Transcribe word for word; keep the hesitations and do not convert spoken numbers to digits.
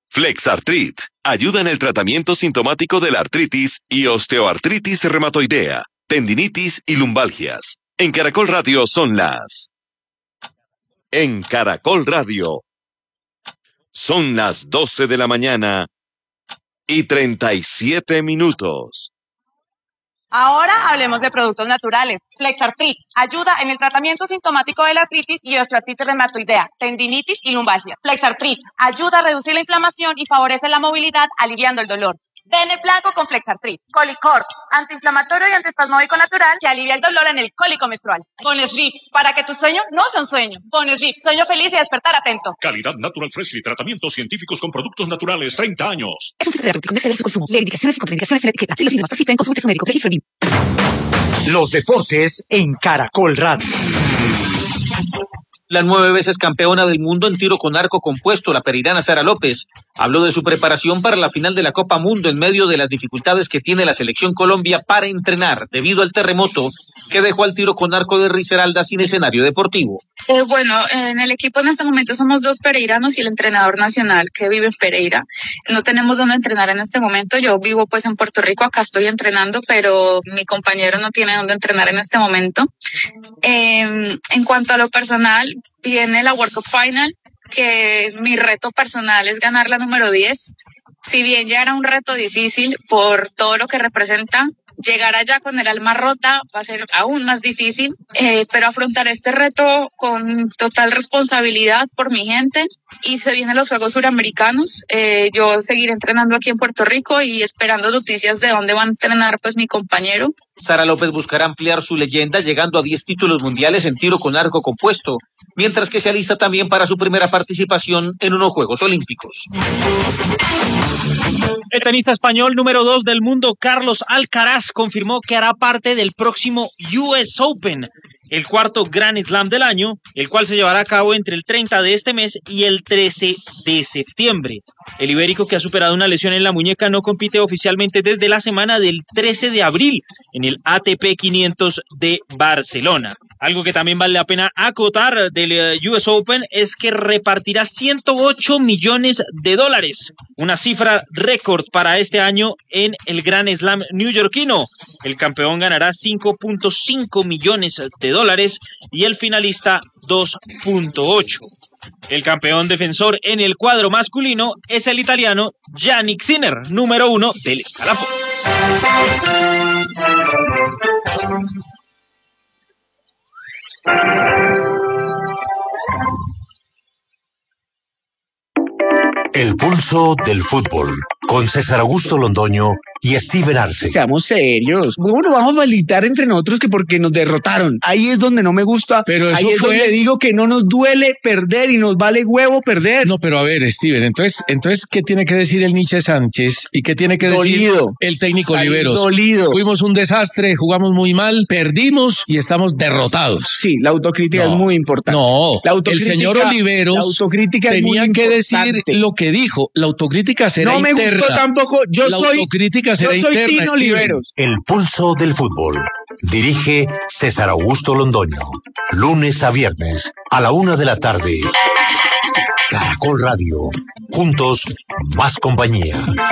Flexartrit ayuda en el tratamiento sintomático de la artritis y osteoartritis reumatoidea, tendinitis y lumbalgias. En Caracol Radio son las... En Caracol Radio son las doce de la mañana y treinta y siete minutos. Ahora hablemos de productos naturales. Flexartrit ayuda en el tratamiento sintomático de la artritis y osteoartritis reumatoidea, tendinitis y lumbalgia. Flexartrit ayuda a reducir la inflamación y favorece la movilidad, aliviando el dolor. Dene blanco con Flexartrit. Colicorp, antiinflamatorio y antiespasmódico natural que alivia el dolor en el cólico menstrual. Bonesleep, para que tu sueño no sea un sueño. Bonesleep, sueño feliz y despertar atento. Calidad Natural Freshly, tratamientos científicos con productos naturales, treinta años. Es un filtro de artritis con exceder su consumo. Lee indicaciones y contraindicaciones en la etiqueta. Si los síntomas persisten, consulte a su médico. Registro B I M. Los deportes en Caracol Radio. La nueve veces campeona del mundo en tiro con arco compuesto, la pereirana Sara López, habló de su preparación para la final de la Copa Mundo en medio de las dificultades que tiene la selección Colombia para entrenar debido al terremoto que dejó al tiro con arco de Risaralda sin escenario deportivo. Eh, bueno, en el equipo en este momento somos dos pereiranos y el entrenador nacional que vive en Pereira. No tenemos dónde entrenar en este momento. Yo vivo pues en Puerto Rico, acá estoy entrenando, pero mi compañero no tiene dónde entrenar en este momento. Eh, en cuanto a lo personal, viene la World Cup Final, que mi reto personal es ganar la número diez. Si bien ya era un reto difícil por todo lo que representa, llegar allá con el alma rota va a ser aún más difícil, eh, pero afrontar este reto con total responsabilidad por mi gente. Y se vienen los Juegos Suramericanos. Eh, yo seguiré entrenando aquí en Puerto Rico y esperando noticias de dónde va a entrenar pues mi compañero. Sara López buscará ampliar su leyenda llegando a diez títulos mundiales en tiro con arco compuesto, mientras que se alista también para su primera participación en unos Juegos Olímpicos. El tenista español número dos del mundo, Carlos Alcaraz, confirmó que hará parte del próximo U S Open, el cuarto Grand Slam del año, el cual se llevará a cabo entre el treinta de este mes y el trece de septiembre. El ibérico, que ha superado una lesión en la muñeca, no compite oficialmente desde la semana del trece de abril en el A T P quinientos de Barcelona. Algo que también vale la pena acotar del U S Open es que repartirá ciento ocho millones de dólares, una cifra récord para este año en el Grand Slam neoyorquino. El campeón ganará cinco punto cinco millones de dólares y el finalista dos punto ocho. El campeón defensor en el cuadro masculino es el italiano Jannik Sinner, número uno del escalafón. El pulso del fútbol, con César Augusto Londoño y Steven Arce. Seamos serios. Bueno, vamos a militar entre nosotros que porque nos derrotaron. Ahí es donde no me gusta. Pero Ahí es fue... donde digo que no nos duele perder y nos vale huevo perder. No, pero a ver, Steven, entonces, entonces ¿qué tiene que decir el Nietzsche Sánchez? ¿Y qué tiene que dolido. decir el técnico Salir Oliveros? Dolido. Fuimos un desastre, jugamos muy mal, perdimos y estamos derrotados. Sí, la autocrítica no, es muy importante. No, la autocrítica, el señor Oliveros la autocrítica tenía es muy que importante. decir lo que dijo. La autocrítica será no interna. No me gustó tampoco. Yo la soy, autocrítica será yo soy interna, Tino Oliveros. El pulso del fútbol. Dirige César Augusto Londoño. Lunes a viernes a la una de la tarde. Caracol Radio. Juntos, más compañía.